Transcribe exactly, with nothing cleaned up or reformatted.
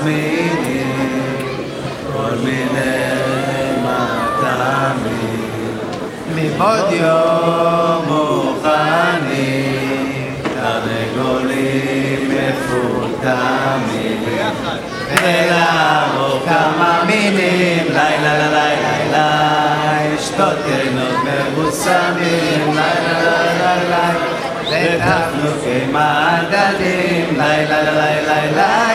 מזמינים כל מיני מטעמים מבעוד יום מוכנים תרנגולים מפורטמים ולעבור כמה מינים לילה לילה לילה שתות תנות מבוסמים לילה לילה לילה ותפנוקי מעדנים לילה לילה לילה